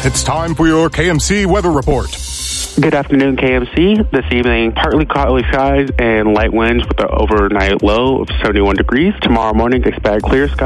It's time for your KMC weather report. Good afternoon, KMC. This evening, partly cloudy skies and light winds with an overnight low of 71 degrees. Tomorrow morning, expect clear skies.